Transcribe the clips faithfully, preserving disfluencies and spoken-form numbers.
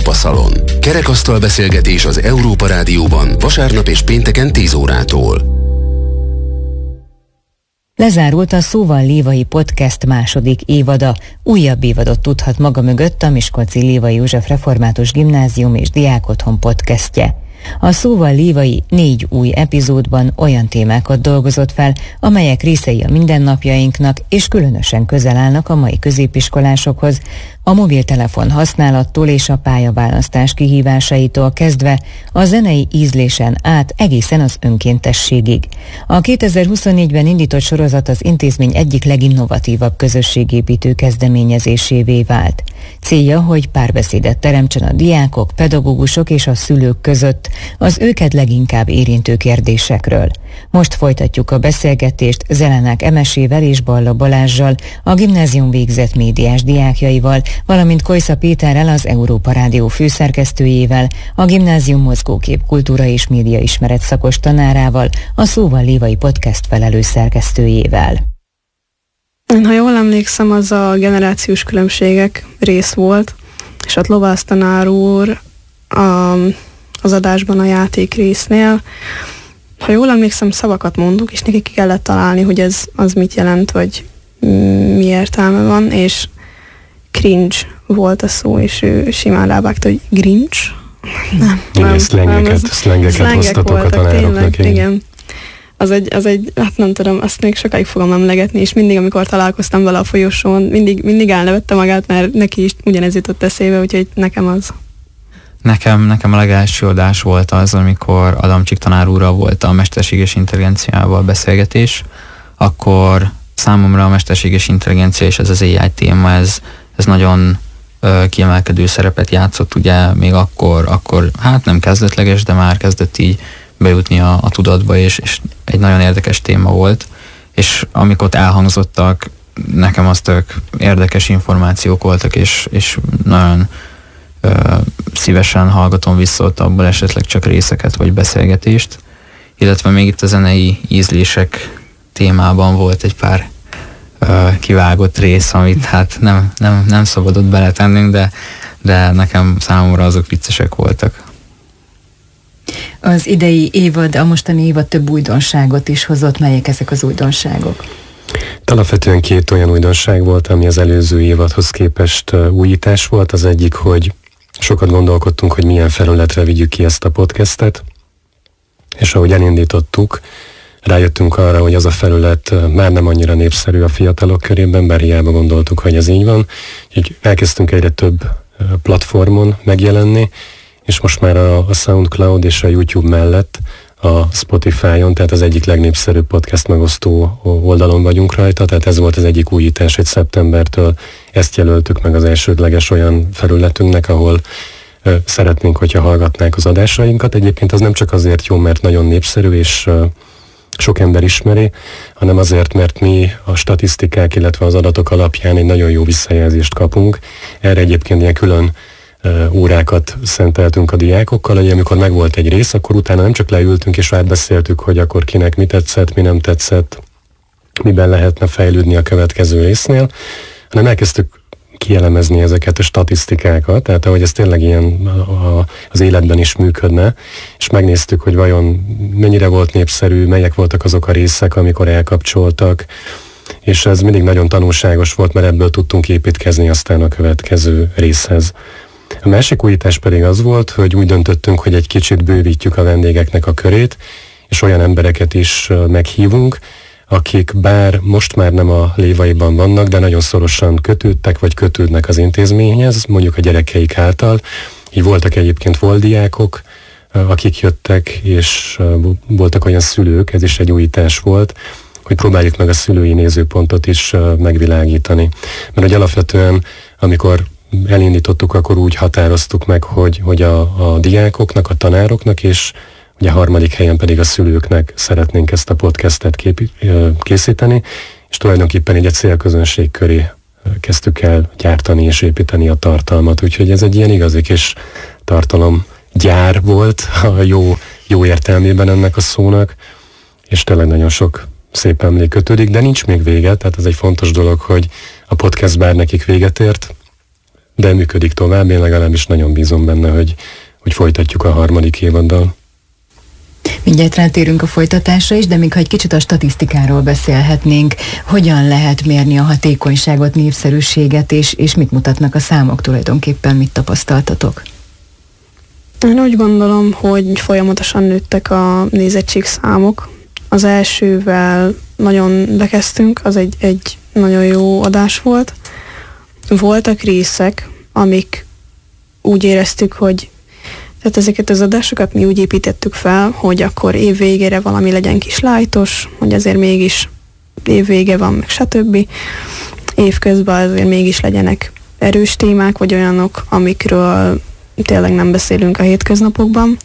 Európa Szalon. Kerekasztal beszélgetés az Európa Rádióban vasárnap és pénteken tíz órától. Lezárult a Szóval Lévai Podcast második évada. Újabb évadot tudhat maga mögött a Miskolci Lévai József Református Gimnázium és Diákotthon podcastje. A Szóval Lévai négy új epizódban olyan témákat dolgozott fel, amelyek részei a mindennapjainknak és különösen közel állnak a mai középiskolásokhoz, a mobiltelefon használattól és a pályaválasztás kihívásaitól kezdve a zenei ízlésen át egészen az önkéntességig. A kétezer-huszonnégyben indított sorozat az intézmény egyik leginnovatívabb közösségépítő kezdeményezésévé vált. Célja, hogy párbeszédet teremtsen a diákok, pedagógusok és a szülők között az őket leginkább érintő kérdésekről. Most folytatjuk a beszélgetést Zelenák Emesével és Balla Balázssal, a gimnázium végzett médiás diákjaival, valamint Kojsza Péterrel, az Európa Rádió főszerkesztőjével, a gimnázium mozgókép, kultúra és média ismeret szakos tanárával, a Szóval Lévai Podcast felelős szerkesztőjével. Ha jól emlékszem, az a generációs különbségek rész volt, és ott Lovász tanár úr a, az adásban a játék résznél, ha jól emlékszem, szavakat mondunk, és neki ki kellett találni, hogy ez az mit jelent, vagy mi értelme van, és cringe volt a szó, és ő simán rávágta, hogy grinch. Nem, igen, nem, szlengeket, nem, szlengeket hoztatok a tanároknak. Tényleg, igen. Az egy, az egy, hát nem tudom, azt még sokáig fogom emlegetni, és mindig, amikor találkoztam vele a folyosón, mindig, mindig elnevette magát, mert neki is ugyanez jutott eszébe, úgyhogy nekem az. Nekem, nekem a legelső adás volt az, amikor Adamcsik tanár úrral volt a mesterséges intelligenciával beszélgetés, akkor számomra a mesterséges intelligencia és ez az á i téma, ez, ez nagyon ö, kiemelkedő szerepet játszott, ugye még akkor, akkor hát nem kezdetleges, de már kezdett így bejutni a, a tudatba, és, és egy nagyon érdekes téma volt, és amikor elhangzottak, nekem az tök érdekes információk voltak, és, és nagyon ö, szívesen hallgatom vissza ott abból esetleg csak részeket, vagy beszélgetést, illetve még itt a zenei ízlések témában volt egy pár ö, kivágott rész, amit hát nem, nem, nem szabadott beletennünk, de, de nekem számomra azok viccesek voltak. Az idei évad, a mostani évad több újdonságot is hozott. Melyek ezek az újdonságok? Alapvetően két olyan újdonság volt, ami az előző évadhoz képest újítás volt. Az egyik, hogy sokat gondolkodtunk, hogy milyen felületre vigyük ki ezt a podcastet, és ahogy elindítottuk, rájöttünk arra, hogy az a felület már nem annyira népszerű a fiatalok körében, bár hiába gondoltuk, hogy ez így van. Úgyhogy elkezdtünk egyre több platformon megjelenni, és most már a, a SoundCloud és a YouTube mellett a Spotify-on, tehát az egyik legnépszerűbb podcast megosztó oldalon vagyunk rajta, tehát ez volt az egyik újítás, hogy szeptembertől ezt jelöltük meg az elsődleges olyan felületünknek, ahol ö, szeretnénk, hogyha hallgatnák az adásainkat. Egyébként az nem csak azért jó, mert nagyon népszerű és ö, sok ember ismeri, hanem azért, mert mi a statisztikák, illetve az adatok alapján egy nagyon jó visszajelzést kapunk. Erre egyébként ilyen külön órákat szenteltünk a diákokkal, hogy amikor megvolt egy rész, akkor utána nem csak leültünk és átbeszéltük, hogy akkor kinek mi tetszett, mi nem tetszett, miben lehetne fejlődni a következő résznél, hanem elkezdtük kielemezni ezeket a statisztikákat, tehát ahogy ez tényleg ilyen a, a, az életben is működne, és megnéztük, hogy vajon mennyire volt népszerű, melyek voltak azok a részek, amikor elkapcsoltak, és ez mindig nagyon tanulságos volt, mert ebből tudtunk építkezni aztán a következő részhez. A másik újítás pedig az volt, hogy úgy döntöttünk, hogy egy kicsit bővítjük a vendégeknek a körét, és olyan embereket is meghívunk, akik bár most már nem a Lévaiban vannak, de nagyon szorosan kötődtek, vagy kötődnek az intézményhez, mondjuk a gyerekeik által. Így voltak egyébként volt diákok, akik jöttek, és voltak olyan szülők, ez is egy újítás volt, hogy próbáljuk meg a szülői nézőpontot is megvilágítani. Mert hogy alapvetően, amikor elindítottuk, akkor úgy határoztuk meg, hogy, hogy a, a diákoknak, a tanároknak, és ugye a harmadik helyen pedig a szülőknek szeretnénk ezt a podcastet kép, készíteni, és tulajdonképpen így egy célközönség köré kezdtük el gyártani és építeni a tartalmat, úgyhogy ez egy ilyen igazi kis tartalomgyár volt a jó, jó értelmében ennek a szónak, és tényleg nagyon sok szép emlék kötődik, de nincs még vége, tehát ez egy fontos dolog, hogy a podcast bár nekik véget ért, de működik tovább, én legalábbis nagyon bízom benne, hogy, hogy folytatjuk a harmadik évaddal. Mindjárt rátérünk a folytatásra is, de még ha egy kicsit a statisztikáról beszélhetnénk, hogyan lehet mérni a hatékonyságot, népszerűséget, és, és mit mutatnak a számok tulajdonképpen, mit tapasztaltatok? Én úgy gondolom, hogy folyamatosan nőttek a nézettségszámok. Az elsővel nagyon bekezdtünk, az egy, egy nagyon jó adás volt. Voltak részek, amik úgy éreztük, hogy tehát ezeket az adásokat mi úgy építettük fel, hogy akkor év végére valami legyen kis lájtos, hogy azért mégis év vége van, meg stb. Évközben azért mégis legyenek erős témák, vagy olyanok, amikről tényleg nem beszélünk a hétköznapokban,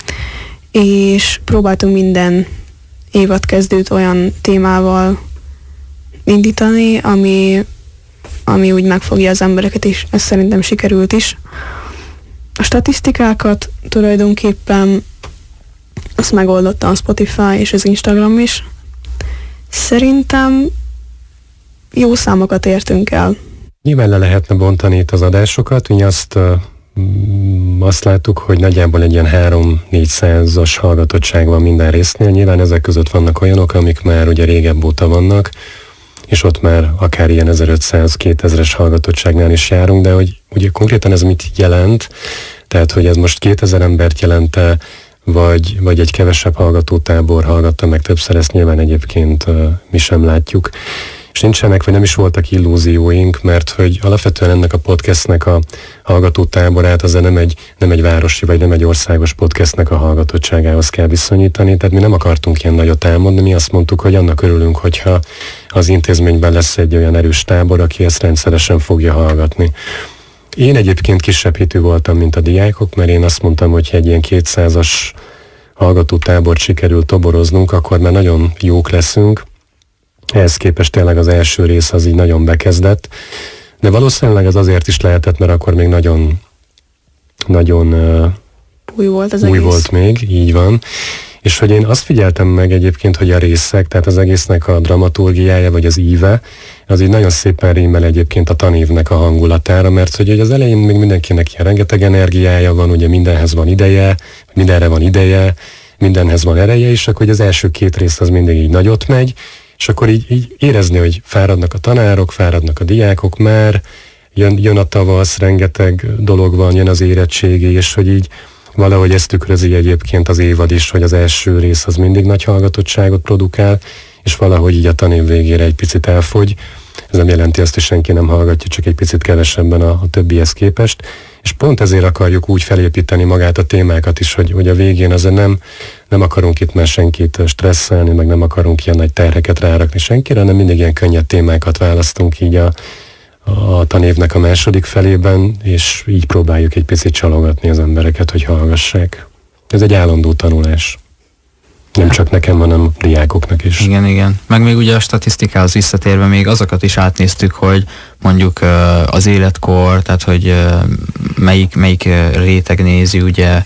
és próbáltunk minden évadkezdőt olyan témával indítani, ami, ami úgy megfogja az embereket, és ez szerintem sikerült is. A statisztikákat tulajdonképpen azt megoldotta a Spotify és az Instagram is. Szerintem jó számokat értünk el. Nyilván le lehetne bontani itt az adásokat, mi azt, azt láttuk, hogy nagyjából egy ilyen három-négyszázas hallgatottság van minden résznél. Nyilván ezek között vannak olyanok, amik már ugye régebb óta vannak, és ott már akár ilyen ezerötszáz-kétezres hallgatottságnál is járunk, de hogy ugye konkrétan ez mit jelent, tehát hogy ez most kétezer embert jelente, vagy, vagy egy kevesebb hallgatótábor hallgatta meg többször, ezt nyilván egyébként uh, mi sem látjuk. És nincsenek, vagy nem is voltak illúzióink, mert hogy alapvetően ennek a podcastnek a hallgatótáborát azért nem egy, nem egy városi, vagy nem egy országos podcastnek a hallgatottságához kell viszonyítani, tehát mi nem akartunk ilyen nagyot álmodni, mi azt mondtuk, hogy annak örülünk, hogyha az intézményben lesz egy olyan erős tábor, aki ezt rendszeresen fogja hallgatni. Én egyébként kisebb hitű voltam, mint a diákok, mert én azt mondtam, hogy egy ilyen kétszázas hallgatótábort sikerül toboroznunk, akkor már nagyon jók leszünk. Ehhez képest tényleg az első rész az így nagyon bekezdett, de valószínűleg ez azért is lehetett, mert akkor még nagyon nagyon uh, új volt az új egész. volt még, így van. És hogy én azt figyeltem meg egyébként, hogy a részek, tehát az egésznek a dramaturgiája, vagy az íve, az így nagyon szépen rímel egyébként a tanévnek a hangulatára, mert hogy az elején még mindenkinek ilyen rengeteg energiája van, ugye mindenhez van ideje, mindenre van ideje, mindenhez van ereje, és akkor az első két rész az mindig így nagyot megy, és akkor így, így érezni, hogy fáradnak a tanárok, fáradnak a diákok már, jön, jön a tavasz, rengeteg dolog van, jön az érettségi, és hogy így valahogy ezt tükrözi egyébként az évad is, hogy az első rész az mindig nagy hallgatottságot produkál, és valahogy így a tanév végére egy picit elfogy. Ez nem jelenti azt, hogy senki nem hallgatja, csak egy picit kevesebben a, a többihez képest. És pont ezért akarjuk úgy felépíteni magát a témákat is, hogy, hogy a végén azért nem, nem akarunk itt már senkit stresszelni, meg nem akarunk ilyen nagy terheket rárakni senkire, hanem mindig ilyen könnyed témákat választunk így a, a tanévnek a második felében, és így próbáljuk egy picit csalogatni az embereket, hogy hallgassák. Ez egy állandó tanulás. Nem csak nekem, hanem a diákoknak is. Igen, igen. Meg még ugye a statisztikához visszatérve még azokat is átnéztük, hogy mondjuk az életkor, tehát hogy melyik, melyik réteg nézi ugye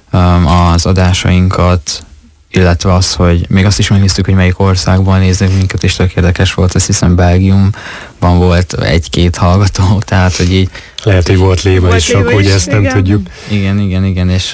az adásainkat, illetve az, hogy még azt is megnéztük, hogy melyik országban néznek minket, és tök érdekes volt, azt hiszem Belgiumban volt egy-két hallgató, tehát hogy így... Lehet, hogy volt léva is sok, ugye ezt nem tudjuk. Igen, igen, igen, és...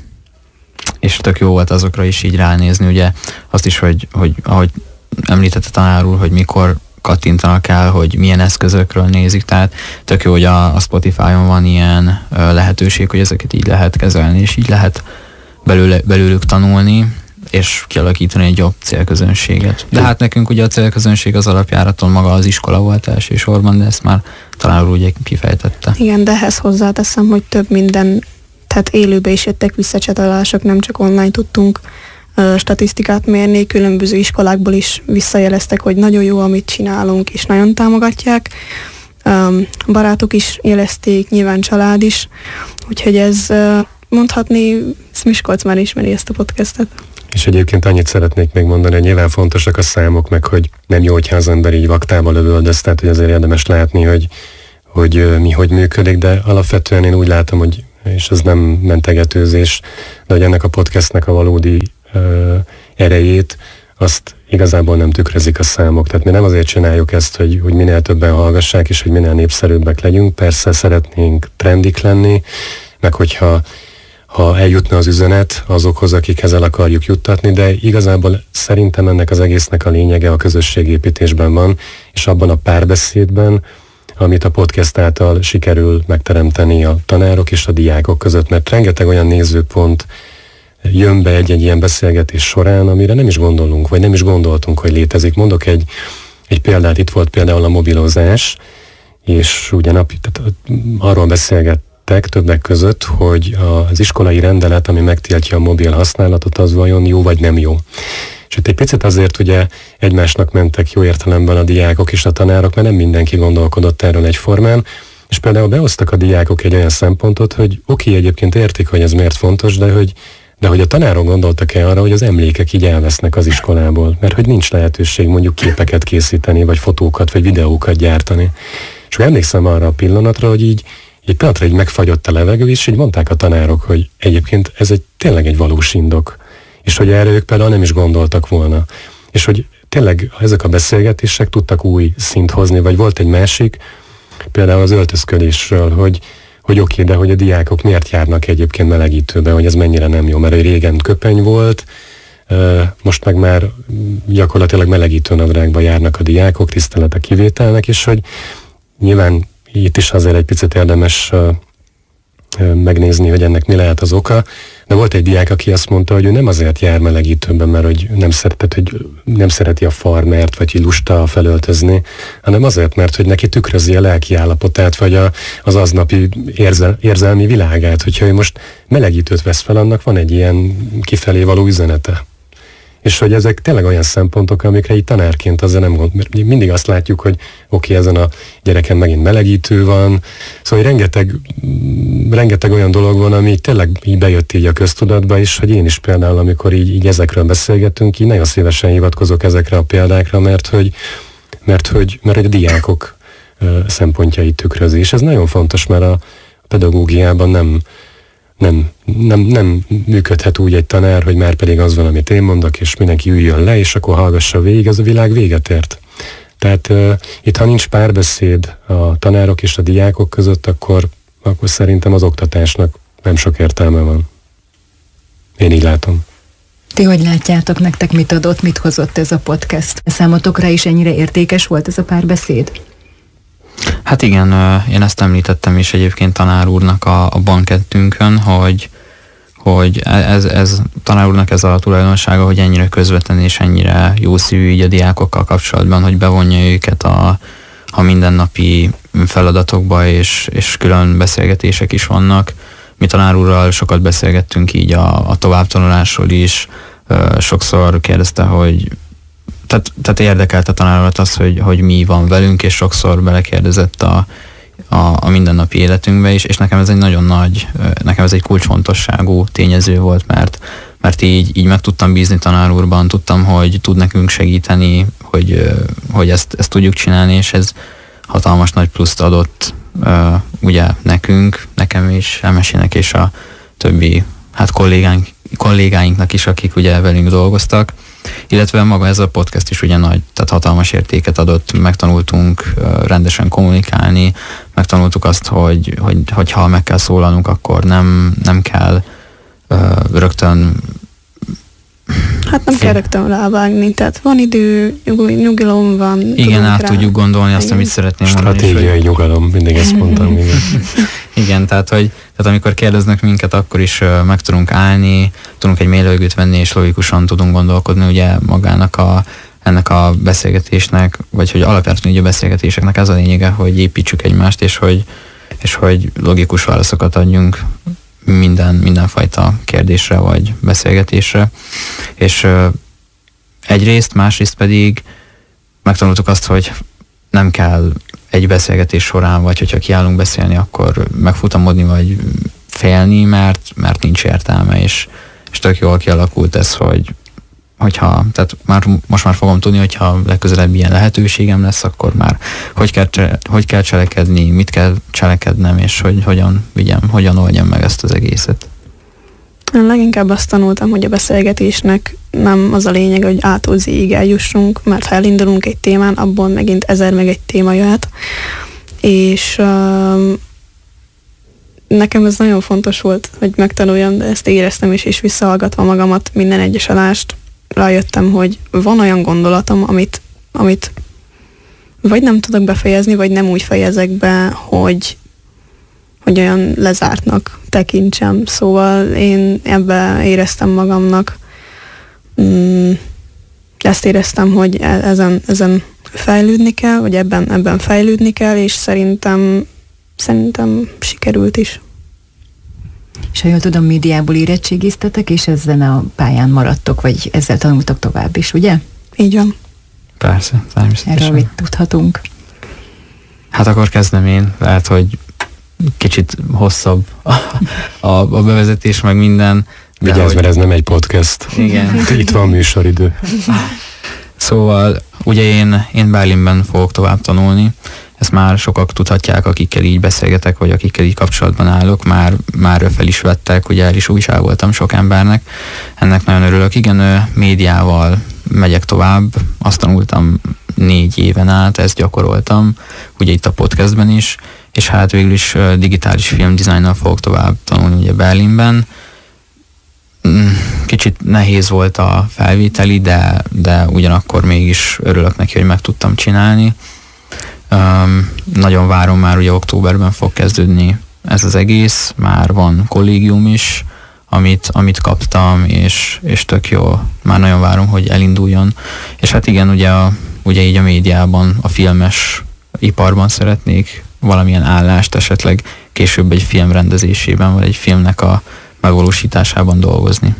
és tök jó volt azokra is így ránézni, ugye azt is, hogy, hogy ahogy említette tanár úr, hogy mikor kattintanak el, hogy milyen eszközökről nézik, tehát tök jó, hogy a, a Spotify-on van ilyen ö, lehetőség, hogy ezeket így lehet kezelni, és így lehet belőle, belőlük tanulni, és kialakítani egy jobb célközönséget. De hát nekünk ugye a célközönség az alapjáraton maga az iskola volt elsősorban, de ezt már tanár úr ugye kifejtette. Igen, de ehhez hozzáteszem, hogy több minden, tehát élőbe is jöttek visszacsatolások, nem csak online tudtunk uh, statisztikát mérni, különböző iskolákból is visszajeleztek, hogy nagyon jó, amit csinálunk, és nagyon támogatják. Um, barátok is jelezték, nyilván család is, úgyhogy ez uh, mondhatni, Miskolc már ismeri ezt a podcastet. És egyébként annyit szeretnék még mondani, hogy nyilván fontosak a számok, meg hogy nem jó, hogyha az ember így vaktába lövöldöz, tehát hogy azért érdemes látni, hogy, hogy mi hogy működik, de alapvetően én úgy látom, hogy és ez nem mentegetőzés, de hogy ennek a podcastnek a valódi uh, erejét azt igazából nem tükrözik a számok. Tehát mi nem azért csináljuk ezt, hogy, hogy minél többen hallgassák, és hogy minél népszerűbbek legyünk. Persze szeretnénk trendik lenni, meg hogyha ha eljutna az üzenet azokhoz, akikhez el akarjuk juttatni, de igazából szerintem ennek az egésznek a lényege a közösségépítésben van, és abban a párbeszédben, amit a podcast által sikerül megteremteni a tanárok és a diákok között, mert rengeteg olyan nézőpont jön be egy-egy ilyen beszélgetés során, amire nem is gondolunk, vagy nem is gondoltunk, hogy létezik. Mondok egy, egy példát, itt volt például a mobilozás, és ugye napi, tehát arról beszélgettek többek között, hogy az iskolai rendelet, ami megtiltja a mobil használatot, az vajon jó vagy nem jó. És itt egy picit azért ugye egymásnak mentek jó értelemben a diákok és a tanárok, mert nem mindenki gondolkodott erről egyformán, és például behoztak a diákok egy olyan szempontot, hogy oké, egyébként értik, hogy ez miért fontos, de hogy, de hogy a tanárok gondoltak-e arra, hogy az emlékek így elvesznek az iskolából, mert hogy nincs lehetőség mondjuk képeket készíteni, vagy fotókat, vagy videókat gyártani. És akkor emlékszem arra a pillanatra, hogy így egy pillanatra így megfagyott a levegő, és így mondták a tanárok, hogy egyébként ez egy tényleg egy valós indok. És hogy erre ők például nem is gondoltak volna. És hogy tényleg ezek a beszélgetések tudtak új szint hozni, vagy volt egy másik, például az öltözködésről, hogy, hogy oké, de hogy a diákok miért járnak egyébként melegítőbe, hogy ez mennyire nem jó, mert régen köpeny volt, most meg már gyakorlatilag melegítőnadrágba járnak a diákok, tisztelet a kivételnek, és hogy nyilván itt is azért egy picit érdemes megnézni, hogy ennek mi lehet az oka. De volt egy diák, aki azt mondta, hogy ő nem azért jár melegítőben, mert hogy nem, szeret, hogy nem szereti a farmert, vagy hogy lusta felöltözni, hanem azért, mert hogy neki tükrözi a lelki állapotát, vagy a, az aznapi érzel, érzelmi világát. Hogyha ő most melegítőt vesz fel, annak van egy ilyen kifelé való üzenete. És hogy ezek tényleg olyan szempontok, amikre így tanárként azért nem gond, mert mindig azt látjuk, hogy oké, ezen a gyereken megint melegítő van, szóval rengeteg, rengeteg olyan dolog van, ami tényleg így bejött így a köztudatba is, hogy én is például, amikor így, így ezekről beszélgetünk, így nagyon szívesen hivatkozok ezekre a példákra, mert hogy, mert hogy, mert hogy a diákok szempontjait tükrözi, és ez nagyon fontos, mert a pedagógiában nem Nem, nem, nem működhet úgy egy tanár, hogy már pedig az van, amit én mondok, és mindenki üljön le, és akkor hallgassa végig, ez a világ véget ért. Tehát uh, itt, ha nincs párbeszéd a tanárok és a diákok között, akkor, akkor szerintem az oktatásnak nem sok értelme van. Én így látom. Ti hogy látjátok, nektek mit adott, mit hozott ez a podcast? Számotokra is ennyire értékes volt ez a párbeszéd? Hát igen, én ezt említettem is egyébként tanár úrnak a, a bankettünkön, hogy, hogy ez, ez tanár úrnak ez a tulajdonsága, hogy ennyire közvetlen és ennyire jó szívű így a diákokkal kapcsolatban, hogy bevonja őket a, a mindennapi feladatokba, és, és külön beszélgetések is vannak. Mi tanár úrral sokat beszélgettünk így a, a továbbtanulásról is, sokszor kérdezte, hogy Tehát, tehát érdekelt a tanáromat az, hogy, hogy mi van velünk, és sokszor belekérdezett a, a, a mindennapi életünkbe is, és nekem ez egy nagyon nagy, nekem ez egy kulcsfontosságú tényező volt, mert, mert így, így meg tudtam bízni tanár úrban, tudtam, hogy tud nekünk segíteni, hogy, hogy ezt, ezt tudjuk csinálni, és ez hatalmas nagy pluszt adott ugye nekünk, nekem is, Emesének és a többi hát kollégánk, kollégáinknak is, akik ugye velünk dolgoztak. Illetve maga ez a podcast is ugye nagy, tehát hatalmas értéket adott, megtanultunk uh, rendesen kommunikálni, megtanultuk azt, hogy, hogy, hogy ha meg kell szólalnunk, akkor nem, nem kell uh, rögtön... Hát nem fél... kell rögtön rávágni, tehát van idő, nyugalom van. Igen, át rá... tudjuk gondolni azt, igen. Amit szeretném mondani. Stratégiai hogy... nyugalom, mindig ezt mondtam. Igen. Igen, tehát, hogy, tehát amikor kérdeznek minket, akkor is uh, meg tudunk állni, tudunk egy mélylegűt venni, és logikusan tudunk gondolkodni ugye magának a, ennek a beszélgetésnek, vagy hogy alapvetően ugye a beszélgetéseknek ez a lényege, hogy építsük egymást, és hogy, és hogy logikus válaszokat adjunk minden, mindenfajta kérdésre, vagy beszélgetésre. És uh, egyrészt, másrészt pedig megtanultuk azt, hogy nem kell egy beszélgetés során, vagy hogyha kiállunk beszélni, akkor megfutamodni, vagy félni, mert, mert nincs értelme, és, és tök jól kialakult ez, hogy hogyha, tehát már, most már fogom tudni, hogyha legközelebb ilyen lehetőségem lesz, akkor már hogy kell, hogy kell cselekedni, mit kell cselekednem, és hogy hogyan vigyem, hogyan oldjam meg ezt az egészet. Én leginkább azt tanultam, hogy a beszélgetésnek nem az a lényeg, hogy A-tól Z-ig eljussunk, mert ha elindulunk egy témán, abból megint ezer meg egy téma jöhet. És uh, nekem ez nagyon fontos volt, hogy megtanuljam, de ezt éreztem is, és visszahallgatva magamat minden egyes adást, rájöttem, hogy van olyan gondolatom, amit, amit vagy nem tudok befejezni, vagy nem úgy fejezek be, hogy, hogy olyan lezártnak tekintsem. Szóval én ebbe éreztem magamnak, mm, ezt éreztem, hogy ezen, ezen fejlődni kell, vagy ebben, ebben fejlődni kell, és szerintem, szerintem sikerült is. És ha jól tudom, médiából érettségiztetek, és ezen a pályán maradtok, vagy ezzel tanultok tovább is, ugye? Így van. Persze, természetesen. Erről mit tudhatunk? Hát akkor kezdem én. Lehet, hogy kicsit hosszabb a, a, a bevezetés, meg minden. Vigyázz, hogy... mert ez nem egy podcast. Igen. Itt van műsoridő. Szóval ugye én, én Berlinben fogok tovább tanulni. Ezt már sokak tudhatják, akikkel így beszélgetek, vagy akikkel így kapcsolatban állok. Már, már fel is vettek, ugye el is újságoltam sok embernek. Ennek nagyon örülök. Igen, médiával megyek tovább. Azt tanultam négy éven át, ezt gyakoroltam, ugye itt a podcastben is, és hát végül is digitális filmdizájnnal fogok tovább tanulni ugye Berlinben. Kicsit nehéz volt a felvételi, de, de ugyanakkor mégis örülök neki, hogy meg tudtam csinálni. Um, nagyon várom, már ugye októberben fog kezdődni ez az egész, már van kollégium is, amit, amit kaptam, és, és tök jó, már nagyon várom, hogy elinduljon. És hát igen, ugye, a, ugye így a médiában, a filmes iparban szeretnék valamilyen állást, esetleg később egy film rendezésében, vagy egy filmnek a megvalósításában dolgozni.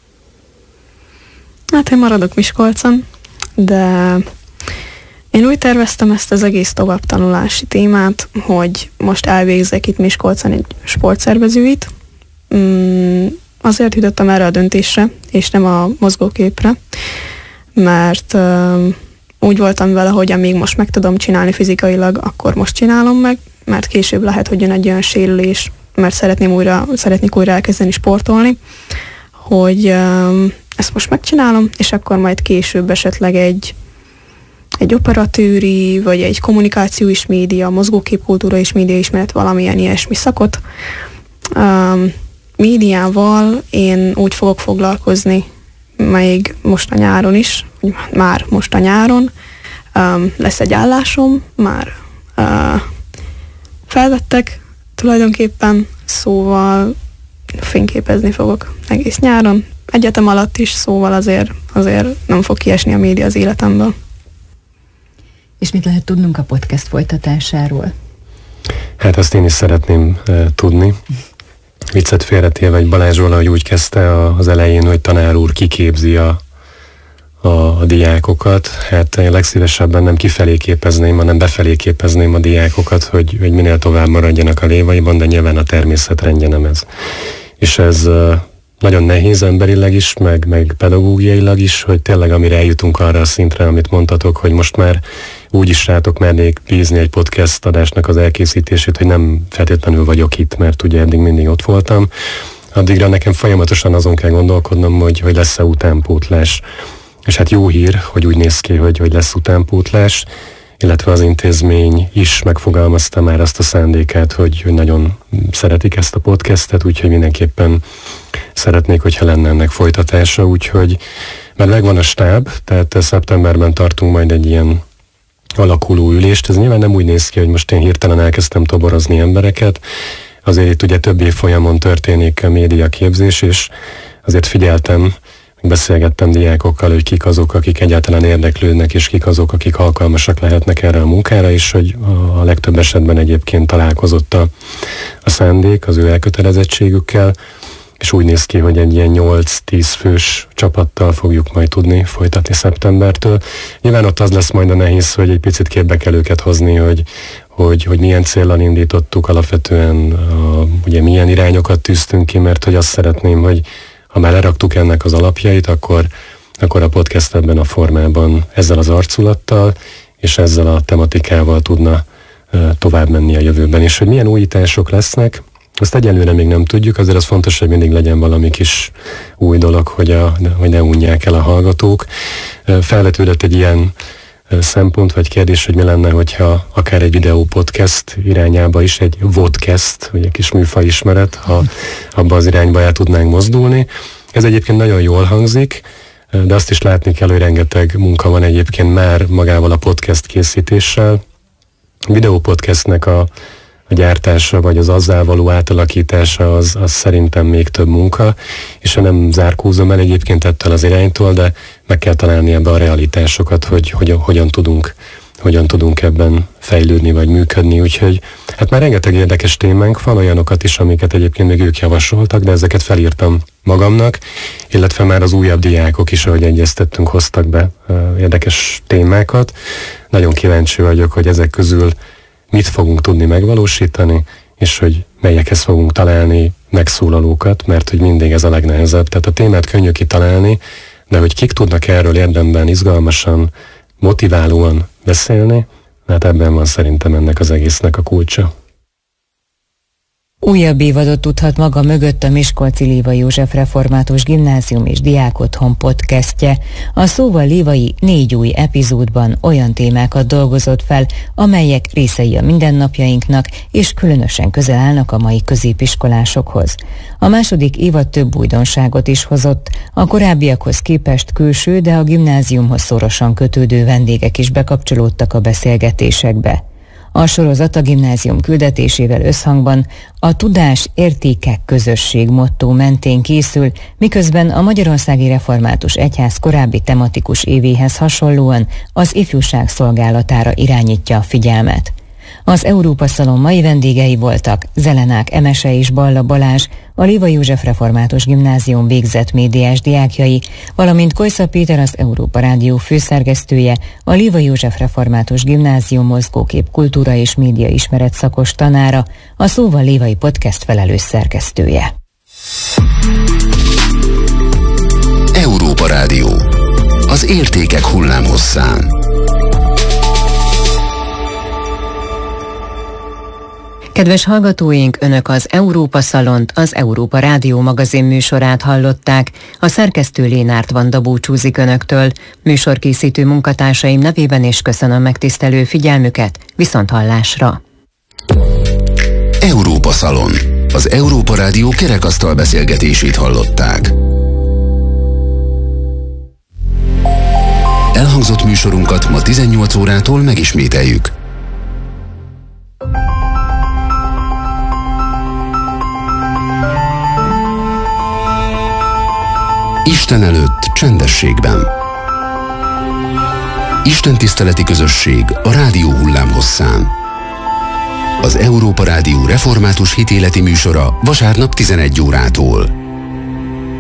Hát én maradok Miskolcon, de én úgy terveztem ezt az egész továbbtanulási témát, hogy most elvégzek itt Miskolcon egy sportszervezőit. Mm, azért jutottam erre a döntésre, és nem a mozgóképre, mert uh, úgy voltam vele, hogy amíg most meg tudom csinálni fizikailag, akkor most csinálom meg, mert később lehet, hogy jön egy olyan sérülés, mert szeretném újra, szeretnék újra elkezdeni sportolni, hogy um, ezt most megcsinálom, és akkor majd később esetleg egy, egy operatőri, vagy egy kommunikáció és média, mozgóképkultúra és média ismeret, valamilyen ilyesmi szakot. Um, médiával én úgy fogok foglalkozni, még most a nyáron is, már most a nyáron, um, lesz egy állásom, már uh, felvettek tulajdonképpen, szóval fényképezni fogok egész nyáron, egyetem alatt is, szóval azért, azért nem fog kiesni a média az életemből. És mit lehet tudnunk a podcast folytatásáról? Hát azt én is szeretném e, tudni. Viccet félretéve, egy Balázs valahogy úgy kezdte az elején, hogy tanár úr kiképzi a, a, a diákokat. Hát én legszívesebben nem kifelé képezném, hanem befelé képezném a diákokat, hogy, hogy minél tovább maradjanak a lévaiban, de nyilván a természetrendje nem ez. És ez nagyon nehéz emberileg is, meg, meg pedagógiailag is, hogy tényleg amire eljutunk arra a szintre, amit mondtatok, hogy most már úgy is rátok mernék bízni egy podcast adásnak az elkészítését, hogy nem feltétlenül vagyok itt, mert ugye eddig mindig ott voltam. Addigra nekem folyamatosan azon kell gondolkodnom, hogy, hogy lesz-e utánpótlás. És hát jó hír, hogy úgy néz ki, hogy, hogy lesz utánpótlás, illetve az intézmény is megfogalmazta már azt a szándékát, hogy, hogy nagyon szeretik ezt a podcastet, úgyhogy mindenképpen szeretnék, hogyha lenne ennek folytatása, úgyhogy mert megvan a stáb, tehát szeptemberben tartunk majd egy ilyen alakuló ülést. Ez nyilván nem úgy néz ki, hogy most én hirtelen elkezdtem toborozni embereket, azért itt ugye több év folyamon történik a médiaképzés, és azért figyeltem, beszélgettem diákokkal, hogy kik azok, akik egyáltalán érdeklődnek, és kik azok, akik alkalmasak lehetnek erre a munkára, és hogy a legtöbb esetben egyébként találkozott a, a szándék az ő elkötelezettségükkel, és úgy néz ki, hogy egy ilyen nyolc-tíz fős csapattal fogjuk majd tudni folytatni szeptembertől. Nyilván ott az lesz majd a nehéz, hogy egy picit képbe kell őket hozni, hogy, hogy, hogy milyen céllal indítottuk alapvetően, a, ugye milyen irányokat tűztünk ki, mert hogy azt szeretném, hogy ha már leraktuk ennek az alapjait, akkor, akkor a podcast ebben a formában ezzel az arculattal és ezzel a tematikával tudna uh, tovább menni a jövőben. És hogy milyen újítások lesznek, Ezt egyelőre még nem tudjuk, azért az fontos, hogy mindig legyen valami kis új dolog, hogy, a, hogy ne unják el a hallgatók. Felvetődött egy ilyen szempont vagy kérdés, hogy mi lenne, hogyha akár egy videó podcast irányába is egy vodcast, vagy egy kis műfaj ismeret, ha abba az irányba el tudnánk mozdulni. Ez egyébként nagyon jól hangzik, de azt is látni kell, hogy rengeteg munka van egyébként már magával a podcast készítéssel. A videó podcastnek a a gyártása, vagy az azzal való átalakítása az, az szerintem még több munka, és ha nem zárkózom el egyébként ettől az iránytól, de meg kell találni ebbe a realitásokat, hogy, hogy hogyan tudunk, hogyan tudunk ebben fejlődni, vagy működni, úgyhogy hát már rengeteg érdekes témánk van, olyanokat is, amiket egyébként még ők javasoltak, de ezeket felírtam magamnak, illetve már az újabb diákok is, ahogy egyeztettünk, hoztak be uh, érdekes témákat. Nagyon kíváncsi vagyok, hogy ezek közül mit fogunk tudni megvalósítani, és hogy melyekhez fogunk találni megszólalókat, mert hogy mindig ez a legnehezebb. Tehát a témát könnyű kitalálni, de hogy kik tudnak erről érdemben, izgalmasan, motiválóan beszélni, hát ebben van szerintem ennek az egésznek a kulcsa. Újabb évadot tudhat maga mögött a Miskolci Lévai József Református Gimnázium és Diákotthon podcastje. A Szóval Lévai négy új epizódban olyan témákat dolgozott fel, amelyek részei a mindennapjainknak, és különösen közel állnak a mai középiskolásokhoz. A második évad több újdonságot is hozott, a korábbiakhoz képest külső, de a gimnáziumhoz szorosan kötődő vendégek is bekapcsolódtak a beszélgetésekbe. A sorozat a gimnázium küldetésével összhangban a tudás, értékek, közösség motto mentén készül, miközben a Magyarországi Református Egyház korábbi tematikus évéhez hasonlóan az ifjúság szolgálatára irányítja a figyelmet. Az Európa Szalon mai vendégei voltak Zelenák Emese és Balla Balázs, a Lévai József Református Gimnázium végzett médiás diákjai, valamint Kojsza Péter, az Európa Rádió főszerkesztője, a Lévai József Református Gimnázium mozgókép kultúra és média ismeret szakos tanára, a Szóval Lévai podcast felelős szerkesztője. Európa Rádió. Az értékek hullámhosszán. Kedves hallgatóink, Önök az Európa Szalont, az Európa Rádió magazin műsorát hallották. A szerkesztő Lénárt Vanda búcsúzik Önöktől. Műsorkészítő munkatársaim nevében is köszönöm megtisztelő figyelmüket. Viszonthallásra! Európa Szalon. Az Európa Rádió kerekasztal beszélgetését hallották. Elhangzott műsorunkat ma tizennyolc órától megismételjük. Isten előtt csendességben. Isten tiszteleti közösség a rádió hullámhosszán. Az Európa Rádió református hitéleti műsora vasárnap tizenegy órától.